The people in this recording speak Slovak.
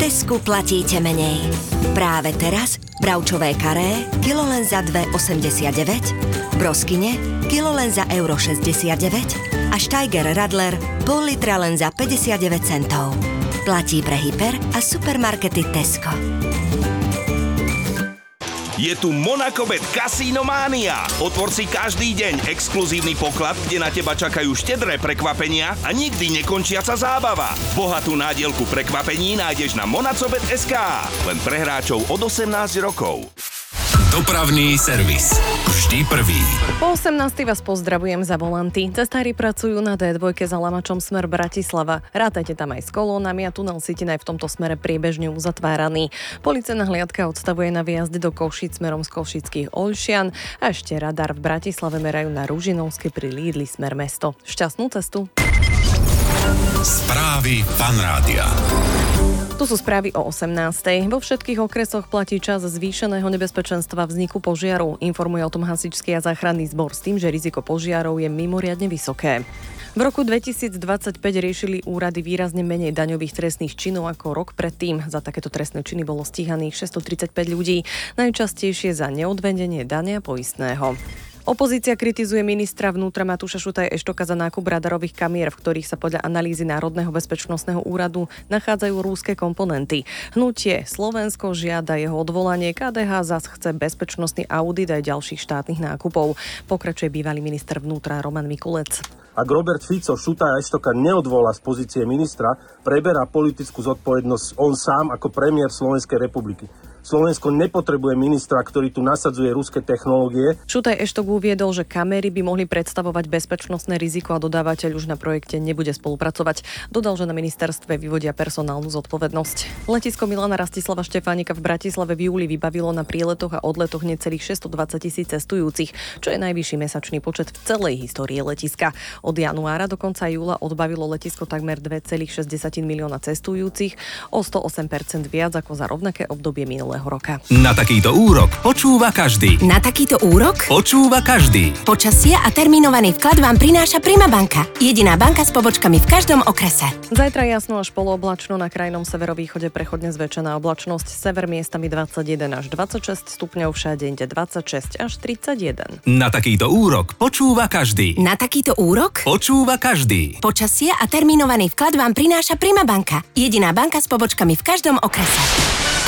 Tesku platíte menej. Práve teraz bravčové karé kilo len za 2,89, broskine kilo len za euro 69 a Steiger Radler pol litra len za 59 centov. Platí pre hyper a supermarkety Tesco. Je tu Monacobet Casino Mania. Otvor si každý deň exkluzívny poklad, kde na teba čakajú štedré prekvapenia a nikdy nekončiaca zábava. Bohatú nádielku prekvapení nájdeš na monacobet.sk. Len pre hráčov od 18 rokov. Dopravný servis. Vždy prvý. Po 18. vás pozdravujem za volanty. Cestári pracujú na D2 za Lamačom smer Bratislava. Rátajte tam aj s kolónami a tunel Sitina je v tomto smere priebežne uzatváraný. Policajná hliadka odstavuje na výjazdy do Košíc smerom z Košických Oľšian a ešte radar v Bratislave merajú na Ružinovske pri Lídli smer mesto. Šťastnú cestu. Správy Fanrádia. Tu sú správy o 18. Vo všetkých okresoch platí čas zvýšeného nebezpečenstva vzniku požiaru. Informuje o tom hasičský a záchranný zbor s tým, že riziko požiarov je mimoriadne vysoké. V roku 2025 riešili úrady výrazne menej daňových trestných činov ako rok predtým. Za takéto trestné činy bolo stíhaných 635 ľudí, najčastejšie za neodvedenie dania poistného. Opozícia kritizuje ministra vnútra Matúša Šutaja-Eštoka za nákup radarových kamier, v ktorých sa podľa analýzy Národného bezpečnostného úradu nachádzajú rúske komponenty. Hnutie Slovensko žiada jeho odvolanie, KDH zas chce bezpečnostný audit aj ďalších štátnych nákupov. Pokračuje bývalý minister vnútra Roman Mikulec. Ak Robert Fico Šutaja-Eštoka neodvolá z pozície ministra, preberá politickú zodpovednosť on sám ako premiér Slovenskej republiky. Slovensko nepotrebuje ministra, ktorý tu nasadzuje ruské technológie. Šutaj-Eštok uviedol, že kamery by mohli predstavovať bezpečnostné riziko a dodávateľ už na projekte nebude spolupracovať. Dodal, že na ministerstve vyvodia personálnu zodpovednosť. Letisko Milana Rastislava Štefánika v Bratislave v júli vybavilo na príletoch a odletoch necelých 620 000 cestujúcich, čo je najvyšší mesačný počet v celej histórii letiska. Od januára do konca júla odbavilo letisko takmer 2,6 milióna cestujúcich, o 108% viac ako za rovnaké obdobie minulého roka. Na takýto úrok počúva každý. Na takýto úrok Počúva každý. počasie a termínovaný vklad vám prináša Prima banka. Jediná banka s pobočkami v každom okrese. Zajtra jasno až polooblačno, na krajnom severovýchode prechodne zväčšená oblačnosť, sever miestami 21 až 26 stupňov, všade inde 26 až 31. Na takýto úrok počúva každý. Na takýto úrok Počúva každý. počasie a termínovaný vklad vám prináša Prima banka. Jediná banka s pobočkami v každom okrese.